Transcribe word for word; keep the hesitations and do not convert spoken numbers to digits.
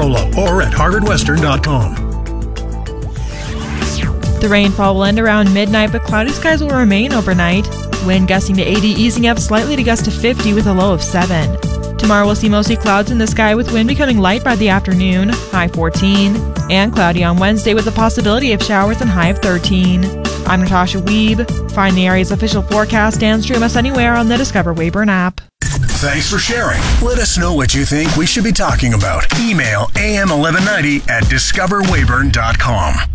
Corolla or at harvard western dot com. The rainfall will end around midnight, but cloudy skies will remain overnight. Wind gusting to eighty, easing up slightly to gust to fifty with a low of seven. Tomorrow we'll see mostly clouds in the sky with wind becoming light by the afternoon, high fourteen. And cloudy on Wednesday with the possibility of showers and high of thirteen. I'm Natasha Weeb. Find the area's official forecast and stream us anywhere on the Discover Weyburn app. Thanks for sharing. Let us know what you think we should be talking about. Email a m eleven ninety at discover weyburn dot com.